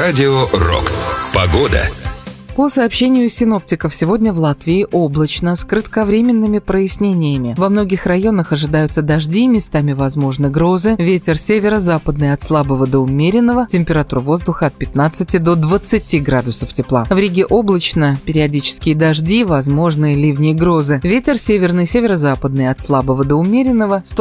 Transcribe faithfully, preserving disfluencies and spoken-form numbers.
Радио Рокс. Погода. По сообщению синоптиков, сегодня в Латвии облачно, с кратковременными прояснениями. Во многих районах ожидаются дожди, местами возможны грозы. Ветер северо-западный от слабого до умеренного. Температура воздуха от пятнадцати до двадцати градусов тепла. В Риге облачно, периодические дожди, возможные ливни и грозы. Ветер северный, северо-западный от слабого до умеренного.